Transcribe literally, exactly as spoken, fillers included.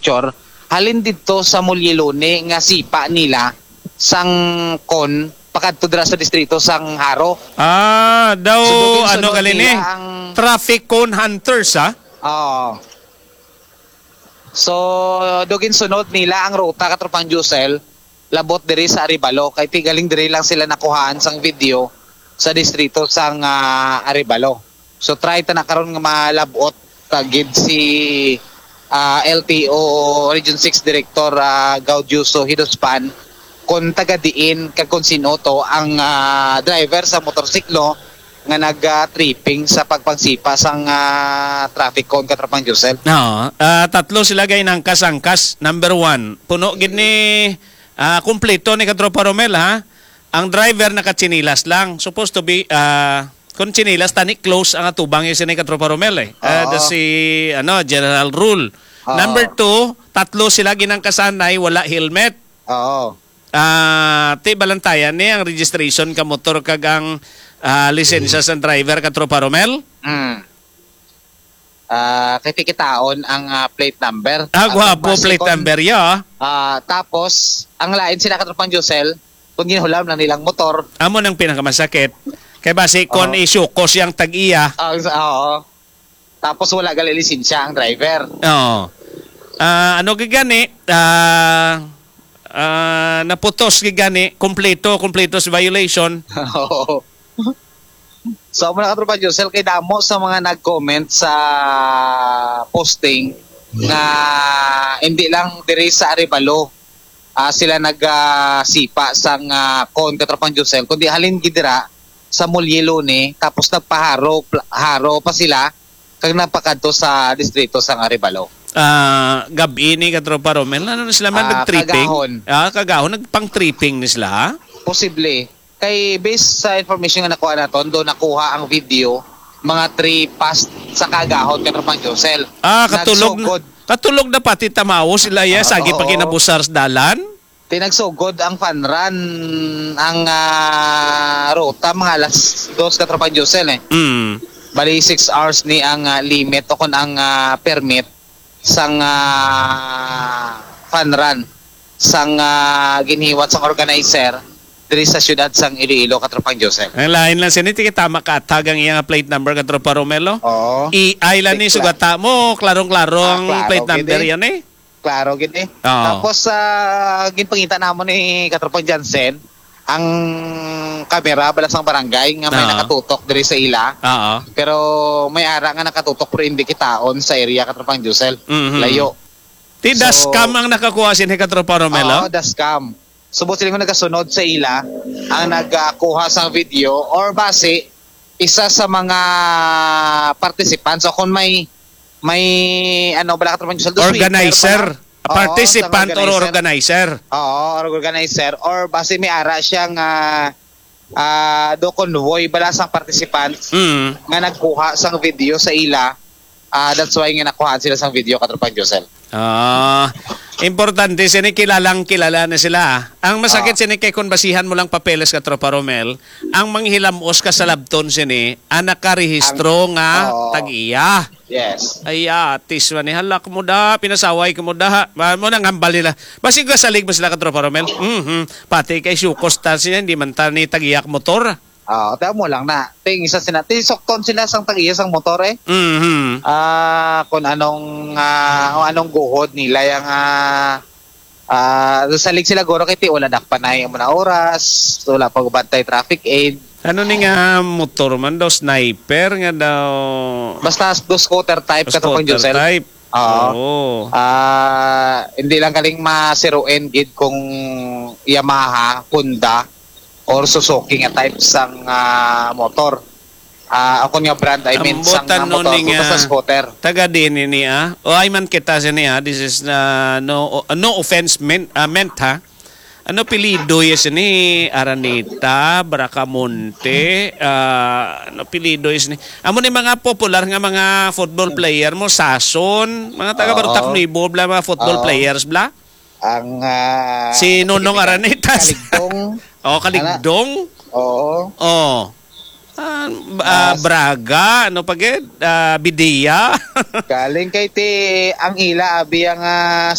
picture halin dito sa Mulyelone nga sipa nila sang kon pakadto dira sa distrito sang Haro. Ah, daw So, ano sunod kalini? nila ang- Traffic cone hunters, ha? Oo. So, dugin sunod nila ang ruta katropang Jusel, labot diri sa Arevalo. Kay tigaling diri lang sila nakuhaan sang video sa distrito sang uh, Arevalo. So, try ta na karon nga malabot tagid si uh, L T O Region six Director uh, Gaudiuso Hidospan kung taga-diin kag kung sino to ang uh, driver sa motorsiklo nga nag-tripping sa pagpangsipa sang uh, traffic cone katropang Jusel. No, ah, tatlo sila gay ng kasangkas. Number one, puno gid ni ah, kumpleto ni Katropa Romel, ha? Ang driver nakatsinilas lang. Supposed to be uh, kung chinilas tani close ang atubang yung ni Katropa Romel eh. Uh, Oo. si ano, general rule. Oo. Number two, tatlo sila ginang kasanay wala helmet. Oo. Ah, ti balantayan ni ang registration ka motor kag ang ah, lisensya sa driver Katropa Romel. Mm. Ah, kay tikitaon ang ah, plate number. Ah, At gwapo base plate kon- number ya. Ah, tapos ang lain sila katropang Jusel kung ginulam na nilang motor. Amo nang pinakamasakit. Kay base kon Oo. issue kos yang tag-iya. Ang oo. Tapos wala gali lisensya ang driver. Oo. Ah, ano gigani? Ah, ah, naputos gigani, kompleto, kompletos violation. Oo. So, mga katropang Jusel, kay damo sa mga nag-comment sa posting na hindi lang diri sa Arevalo ah, sila nagsipa sang uh, kon katropang Jusel, kundi halin gidira sa Mulyelone, tapos nagpaharo pla- haro pa sila kag napakadto sa distrito sang Arevalo. Ah, gabi ni Katropa Romel, ano na sila man Ah, nag-tripping? kagahon. Ah, kagahon, nagpang-tripping ni sila, ha? Posible. Kay based sa information nga nakuha naton, do nakuha ang video mga three past sa kagahon katropang Jusel. Ah, katulog Nagsugod. na, katulog na pati tamawo sila ya, Ah, sagi oo. pa kinabusar sa dalan. Tinagsugod ang fun run ang ah, ruta mga alas dos katropang Jusel eh. Mm. Bali six hours ni ang ah, limit o kun ang ah, permit sang ah, fun run sang ah, ginhiwat sang organizer diri sa syudad sang Iloilo katropang Jusel. Ang lain lang siniti kita makatag ang iyang plate number Katropa Romelo. Oo. I-ay lang ni Tikla. sugata mo, klarong-klaro Ah, ang klaro, plate number gid eh. yan eh. Klaro gid eh. Oo. Tapos sa ginpangita namon ni katropang Jansen ang kamera balas ng barangay nga may Oo. nakatutok diri sa ila. Oo. Pero may ara nga nakatutok pero hindi kitaon sa area katropang Jusel. Mhm. Layo. Ti So- dashcam ang nakakuha sin ni Katropa Romelo. Oo, das scam. Subot sila nga nagasunod sa ila ang nagkuha sa video or base isa sa mga participants o kung may may ano bala katropang Jusel Organizer. Oo, Participant sang or organizer. organizer. Oo, or organizer or base may ara siyang ah ah, do convoy bala sang participants Mm. nga nagkuha sang video sa ila. Ah, that's why nga nakuhaan sila sang video katropang Jusel. Ah, importante sini kilalang kilala na sila. ah. Ang masakit Ah. sini kay kung basihan mo lang papeles ka Tropa Romel, ang manghilamos ka sa labton sini, anak ka rehistro Ang- nga Oo. tag-iya. Yes. Ay, atis man ni halak mo da, pinasaway ka mo da. Ma- Mo nang hambal nila. Basi ka salig ba sila ka Tropa Romel? Mhm. Pati kay Sukos ta siya, hindi man ta ni tagiyak motor. Ah, tayo mo lang na. Ting isa sila. Ting sokton sila sang tag-iya sang motor eh. Mhm. Ah, kung anong ah, kung anong guhod nila yung ah ah salig sila goro kay ti wala dakpanay mo na oras, wala pagbantay traffic aid. Ano ni nga motor man daw, sniper nga daw. Basta do scooter type katong Scooter Jusel. type. Oo. Oo. Ah, hindi lang kaling masiruin gid kung Yamaha, Honda or Suzuki nga type sang ah, motor. Ah, ako nga brand I mean sang Ambutan ah, no motor ni kung nga- basta scooter. Taga din ni ah. O ay man kita sa niya. This is na no uh, no offense meant, uh, meant ha. Ano pilido yes ni Araneta, Bracamonte, ah, ano pilido yes ni. Amo ni mga popular nga mga football player mo, Sason, mga taga Oo. Bartak Nibo, bla mga football Oo. players bla. Ang ah, Si Nonong Araneta. Kaligtong. Oh, Kaligdong. Oo. Oh. Ah, b- ah, Braga, ano pa gid? Ah, Bidia. Galing kay ti ang ila abi ang ah,